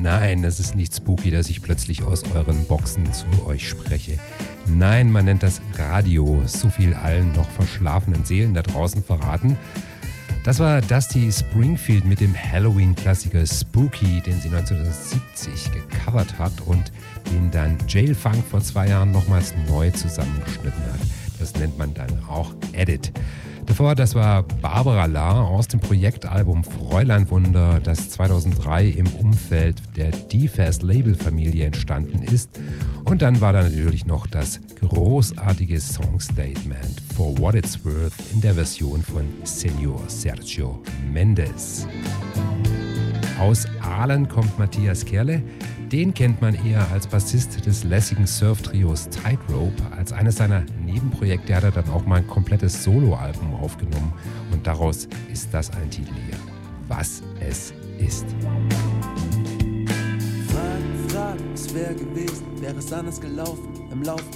Nein, es ist nicht spooky, dass ich plötzlich aus euren Boxen zu euch spreche. Nein, man nennt das Radio. So viel allen noch verschlafenen Seelen da draußen verraten. Das war Dusty Springfield mit dem Halloween-Klassiker Spooky, den sie 1970 gecovert hat und den dann Jail Funk vor 2 Jahren nochmals neu zusammengeschnitten hat. Das nennt man dann auch Edit. Davor, das war Barbara La aus dem Projektalbum Fräuleinwunder, das 2003 im Umfeld der D-Fast-Label-Familie entstanden ist. Und dann war da natürlich noch das großartige Song-Statement For What It's Worth in der Version von Senor Sergio Mendes. Aus Aalen kommt Matthias Kerle. Den kennt man eher als Bassist des lässigen Surf-Trios Tightrope. Als eines seiner Nebenprojekte hat er dann auch mal ein komplettes Soloalbum aufgenommen. Und daraus ist das ein Titel hier. Was es ist. Fragen, was wäre gewesen, wäre es anders gelaufen. Im Lauf